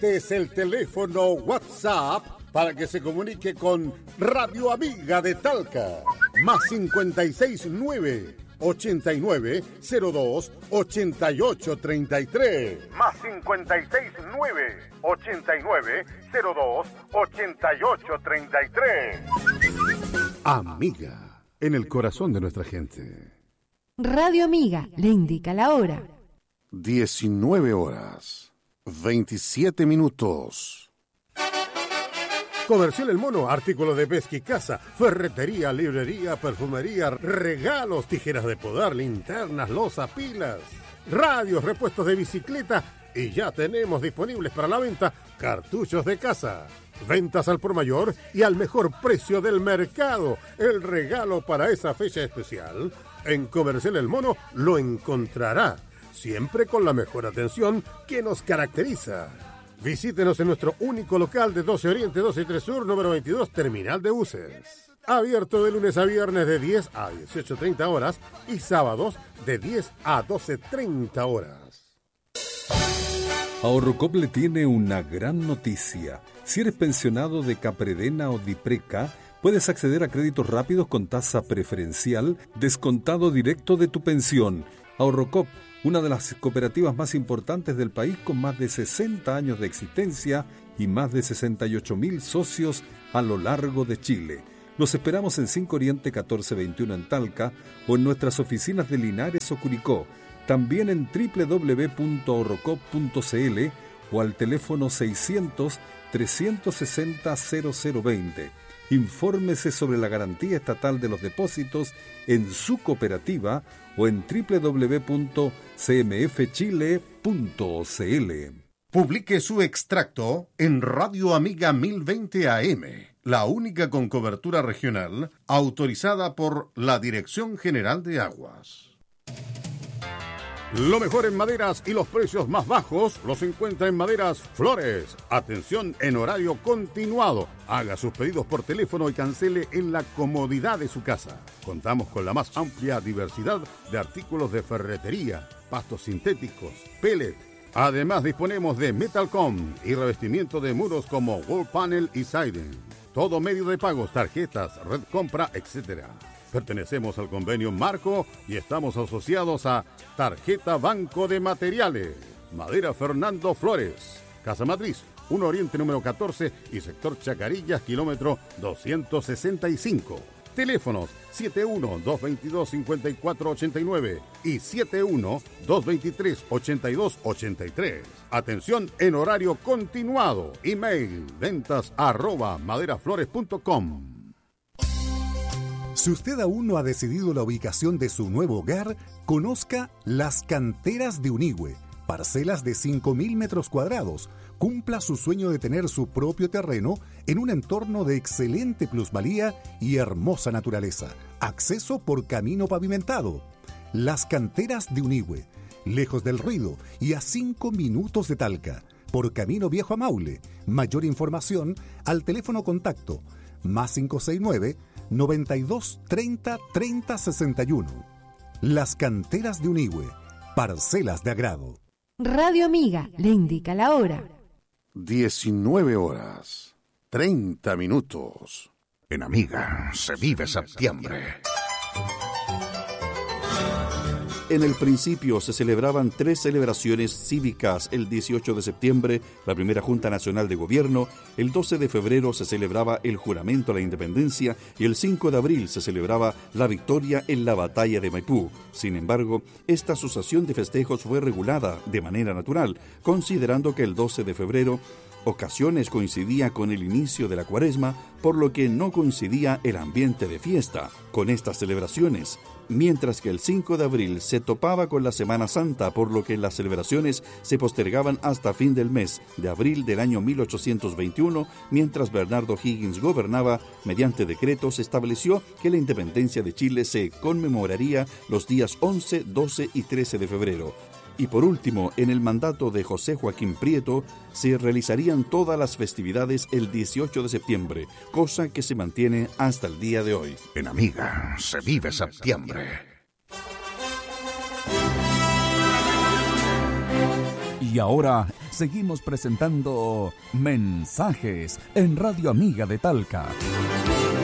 Este es el teléfono WhatsApp para que se comunique con Radio Amiga de Talca. Más 569 8902 8833. Más 569 8902 8833. Amiga, en el corazón de nuestra gente. Radio Amiga le indica la hora. 19 horas, 27 minutos. Comercial El Mono, artículos de pesca y caza, ferretería, librería, perfumería, regalos, tijeras de podar, linternas, loza, pilas, radios, repuestos de bicicleta y ya tenemos disponibles para la venta cartuchos de caza. Ventas al por mayor y al mejor precio del mercado. El regalo para esa fecha especial. En Comercial El Mono lo encontrará, siempre con la mejor atención que nos caracteriza. Visítenos en nuestro único local de 12 Oriente, 12 y 3 Sur, número 22, Terminal de Buses. Abierto de lunes a viernes de 10 a 18:30 horas y sábados de 10 a 12:30 horas. Ahorrocop le tiene una gran noticia. Si eres pensionado de Capredena o Dipreca, puedes acceder a créditos rápidos con tasa preferencial, descontado directo de tu pensión. Ahorrocop, una de las cooperativas más importantes del país con más de 60 años de existencia y más de 68.000 socios a lo largo de Chile. Los esperamos en 5 Oriente 1421 en Talca o en nuestras oficinas de Linares o Curicó. También en www.ahorrocop.cl o al teléfono 600-360-0020. Infórmese sobre la garantía estatal de los depósitos en su cooperativa o en www.cmfchile.cl. Publique su extracto en Radio Amiga 1020 AM, la única con cobertura regional autorizada por la Dirección General de Aguas. Lo mejor en maderas y los precios más bajos los encuentra en Maderas Flores. Atención en horario continuado. Haga sus pedidos por teléfono y cancele en la comodidad de su casa. Contamos con la más amplia diversidad de artículos de ferretería, pastos sintéticos, pellet. Además disponemos de Metalcom y revestimiento de muros como wall panel y siding. Todo medio de pagos, tarjetas, red compra, etc. Pertenecemos al convenio Marco y estamos asociados a Tarjeta Banco de Materiales. Madera Fernando Flores. Casa Matriz, 1 Oriente número 14 y sector Chacarillas, kilómetro 265. Teléfonos 71-222-5489 y 71-223-8283. Atención en horario continuado. Email ventas@maderaflores.com. Si usted aún no ha decidido la ubicación de su nuevo hogar, conozca Las Canteras de Unigüe, parcelas de 5.000 metros cuadrados. Cumpla su sueño de tener su propio terreno en un entorno de excelente plusvalía y hermosa naturaleza. Acceso por camino pavimentado. Las Canteras de Unigüe, lejos del ruido y a 5 minutos de Talca, por camino viejo a Maule. Mayor información al teléfono contacto más 569 92 30 30 61. Las Canteras de Unigüe, parcelas de agrado. Radio Amiga le indica la hora. 19 horas, 30 minutos. En Amiga se vive septiembre. En el principio se celebraban 3 celebraciones cívicas. El 18 de septiembre, la primera Junta Nacional de Gobierno. El 12 de febrero se celebraba el juramento a la independencia y el 5 de abril se celebraba la victoria en la batalla de Maipú. Sin embargo, esta asociación de festejos fue regulada de manera natural, considerando que el 12 de febrero ocasiones coincidía con el inicio de la Cuaresma, por lo que no coincidía el ambiente de fiesta con estas celebraciones, mientras que el 5 de abril se topaba con la Semana Santa, por lo que las celebraciones se postergaban hasta fin del mes de abril del año 1821, mientras Bernardo Higgins gobernaba. Mediante decreto se estableció que la independencia de Chile se conmemoraría los días 11, 12 y 13 de febrero. Y por último, en el mandato de José Joaquín Prieto, se realizarían todas las festividades el 18 de septiembre, cosa que se mantiene hasta el día de hoy. En Amiga se vive septiembre. Y ahora, seguimos presentando Mensajes en Radio Amiga de Talca.